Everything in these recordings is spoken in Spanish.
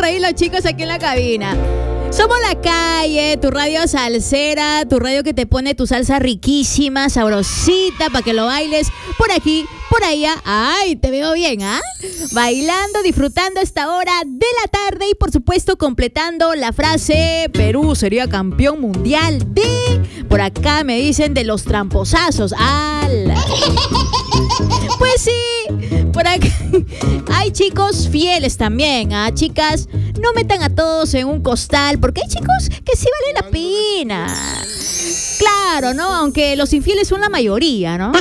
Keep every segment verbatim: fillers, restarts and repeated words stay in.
reír los chicos aquí en la cabina. Somos La Calle, tu radio salsera, tu radio que te pone tu salsa riquísima, sabrosita, para que lo bailes por aquí, por allá. Ay, te veo bien, ¿ah? ¿eh? Bailando, disfrutando esta hora de la tarde y por supuesto completando la frase: Perú sería campeón mundial de... Por acá me dicen de los tramposazos. ¡Ala! Pues sí, por acá hay chicos fieles también, ¿ah? Chicas, no metan a todos en un costal, porque hay chicos que sí vale la pena. Claro, ¿no? Aunque los infieles son la mayoría, ¿no?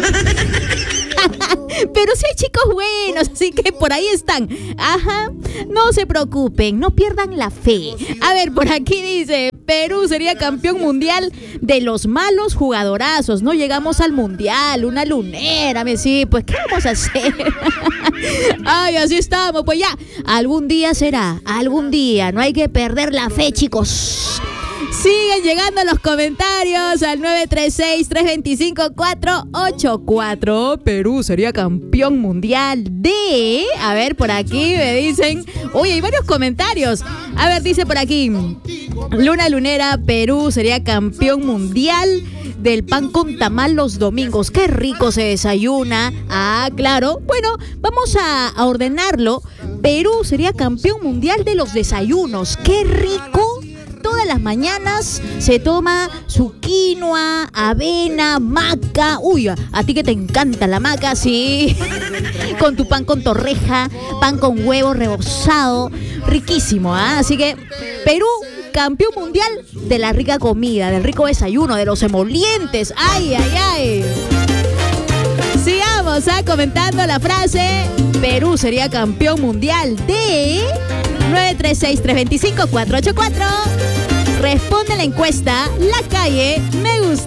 Pero sí hay chicos buenos, así que por ahí están. Ajá, no se preocupen, no pierdan la fe. A ver, por aquí dice: Perú sería campeón mundial de los malos jugadorazos. No llegamos al mundial, una lunera, me sí, pues ¿qué vamos a hacer? Ay, así estamos, pues ya, algún día será, algún día, no hay que perder la fe, chicos. Siguen llegando los comentarios al nueve tres seis, tres dos cinco, cuatro ocho cuatro. Perú sería campeón mundial de... A ver, por aquí me dicen... Oye, hay varios comentarios. A ver, dice por aquí: Luna Lunera, Perú sería campeón mundial del pan con tamal los domingos. ¡Qué rico se desayuna! Ah, claro. Bueno, vamos a, a ordenarlo. Perú sería campeón mundial de los desayunos. ¡Qué rico! Todas las mañanas se toma su quinoa, avena, maca. Uy, a, a ti que te encanta la maca, sí. Con tu pan con torreja, pan con huevo rebozado. Riquísimo, ¿ah? ¿eh? Así que Perú, campeón mundial de la rica comida, del rico desayuno, de los emolientes. ¡Ay, ay, ay! Sigamos, ¿ah? Comentando la frase: Perú sería campeón mundial de... nueve tres seis, tres dos cinco, cuatro ocho cuatro. Responde la encuesta: La Calle me gusta.